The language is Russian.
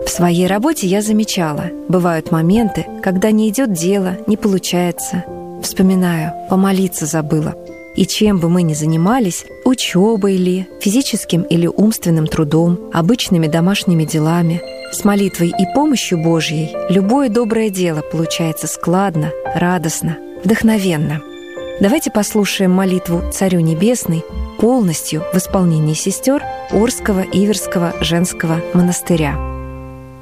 В своей работе я замечала, бывают моменты, когда не идет дело, не получается. Вспоминаю, помолиться забыла. И чем бы мы ни занимались, учебой ли, физическим или умственным трудом, обычными домашними делами, с молитвой и помощью Божьей любое доброе дело получается складно, радостно, вдохновенно. Давайте послушаем молитву Царю Небесной полностью в исполнении сестер Орского Иверского женского монастыря.